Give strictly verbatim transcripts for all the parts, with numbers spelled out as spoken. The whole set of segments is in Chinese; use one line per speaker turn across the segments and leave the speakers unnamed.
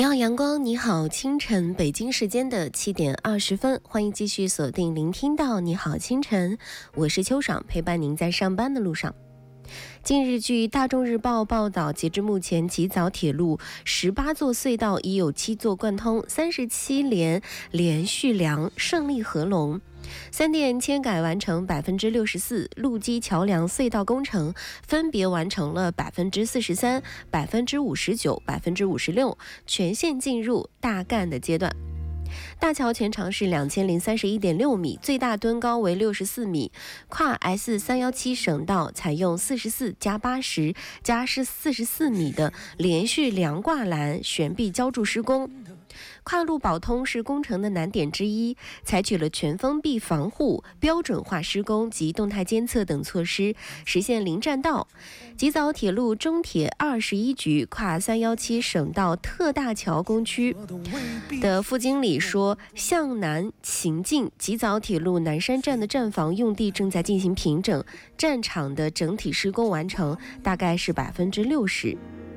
你好，阳光，你好，清晨，北京时间的七点二十分，欢迎继续锁定聆听到你好清晨，我是秋爽，陪伴您在上班的路上。近日，据大众日报报道，截至目前，吉早铁路十八座隧道已有七座贯通，三十七连连续梁顺利合龙。三电迁改完成百分之六十四，路基桥梁隧道工程分别完成了百分之四十三、百分之五十九、百分之五十六，全线进入大干的阶段。大桥全长是两千零三十一点六米，最大墩高为六十四米。跨 S 三一七省道采用四十四加八十加是四十四米的连续梁挂栏悬臂浇筑施工。跨路保通是工程的难点之一，采取了全封闭防护、标准化施工及动态监测等措施，实现零占道。吉早铁路中铁二十一局跨三一七省道特大桥工区的副经理说，向南行进吉早铁路南山站的站房用地正在进行平整，站场的整体施工完成大概是百分之六十。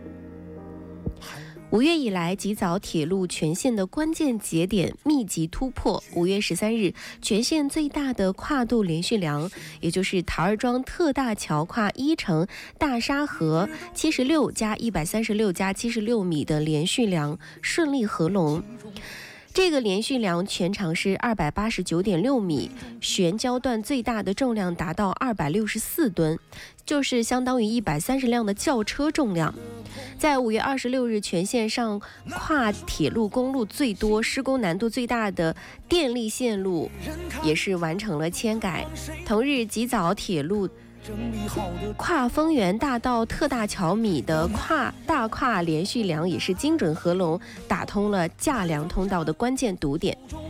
五月以来，吉早铁路全线的关键节点密集突破。五月十三日，全线最大的跨度连续梁，也就是桃儿庄特大桥跨一城大沙河七十六加一百三十六加七十六米的连续梁顺利合龙。这个连续梁全长是二百八十九点六米，悬交段最大的重量达到二百六十四吨，就是相当于一百三十辆的轿车重量。在五月二十六日，全线上跨铁路公路最多、施工难度最大的电力线路也是完成了迁改。同日，吉早铁路跨丰原大道特大桥米的跨大跨连续梁也是精准合龙，打通了架梁通道的关键堵点。